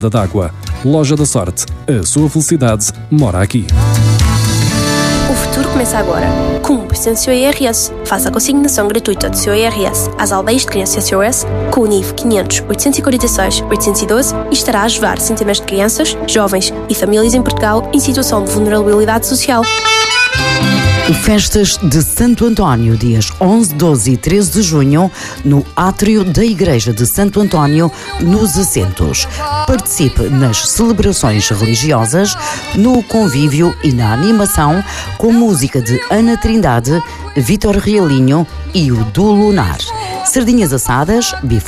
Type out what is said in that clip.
d'água. Loja da Sorte. A sua felicidade mora aqui. O futuro começa agora. Com 1% do seu IRS. Faça a consignação gratuita do seu IRS às aldeias de crianças SOS com o NIF 500 846 812 e estará a ajudar centenas de crianças, jovens e famílias em Portugal em situação de vulnerabilidade social. Festas de Santo António, dias 11, 12 e 13 de junho, no átrio da Igreja de Santo António, nos Assentos. Participe nas celebrações religiosas, no convívio e na animação, com música de Ana Trindade, Vítor Realinho e o do Lunar. Sardinhas assadas, bife